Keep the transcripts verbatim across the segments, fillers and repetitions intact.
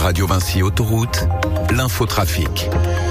Radio Vinci Autoroute, l'infotrafic.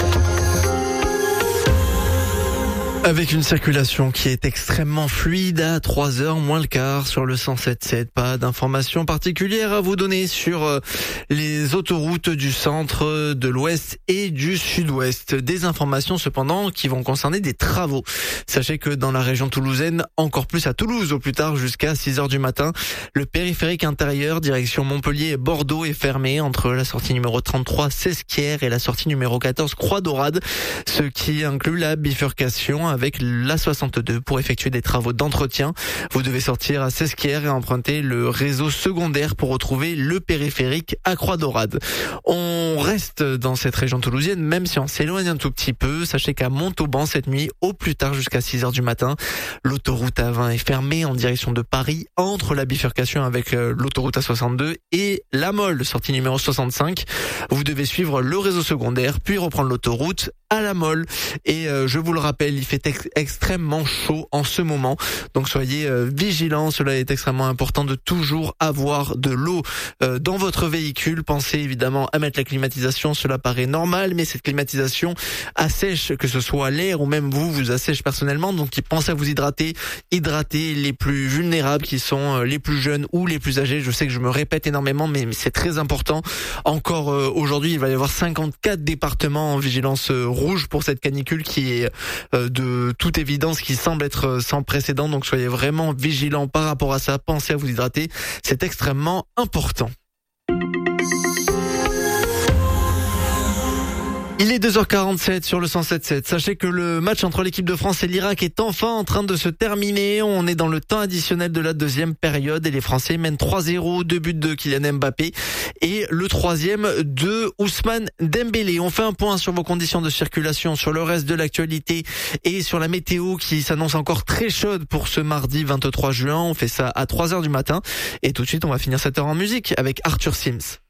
Avec une circulation qui est extrêmement fluide à trois heures moins le quart sur le cent sept sept. Pas d'informations particulières à vous donner sur les autoroutes du centre, de l'ouest et du sud-ouest. Des informations cependant qui vont concerner des travaux. Sachez que dans la région toulousaine, encore plus à Toulouse au plus tard jusqu'à six heures du matin, le périphérique intérieur direction Montpellier et Bordeaux est fermé entre la sortie numéro trente-trois Sesquières et la sortie numéro quatorze Croix d'Orade, ce qui inclut la bifurcation avec l'A soixante-deux pour effectuer des travaux d'entretien. Vous devez sortir à Sesquières et emprunter le réseau secondaire pour retrouver le périphérique à Croix d'Orade. On reste dans cette région toulousienne, même si on s'éloigne un tout petit peu. Sachez qu'à Montauban, cette nuit, au plus tard jusqu'à six heures du matin, l'autoroute A vingt est fermée en direction de Paris, entre la bifurcation avec l'autoroute A soixante-deux et la Mole, sortie numéro soixante-cinq. Vous devez suivre le réseau secondaire, puis reprendre l'autoroute à la Mole. Et euh, je vous le rappelle, il fait ex- extrêmement chaud en ce moment, donc soyez euh, vigilants. Cela est extrêmement important de toujours avoir de l'eau euh, dans votre véhicule. Pensez évidemment à mettre la climatisation, cela paraît normal, mais cette climatisation assèche, que ce soit l'air ou même vous, vous assèche personnellement, donc pensez à vous hydrater. Hydratez les plus vulnérables qui sont euh, les plus jeunes ou les plus âgés. Je sais que je me répète énormément, mais, mais c'est très important. Encore euh, aujourd'hui, il va y avoir cinquante-quatre départements en vigilance euh, rouge pour cette canicule qui est euh, de toute évidence qui semble être sans précédent, donc soyez vraiment vigilants par rapport à ça. Pensez à vous hydrater, c'est extrêmement important. Il est deux heures quarante-sept sur le cent sept sept. Sachez que le match entre l'équipe de France et l'Irak est enfin en train de se terminer. On est dans le temps additionnel de la deuxième période et les Français mènent trois zéro, deux buts de Kylian Mbappé et le troisième de Ousmane Dembélé. On fait un point sur vos conditions de circulation, sur le reste de l'actualité et sur la météo qui s'annonce encore très chaude pour ce mardi vingt-trois juin. On fait ça à trois heures du matin et tout de suite on va finir cette heure en musique avec Arthur Sims.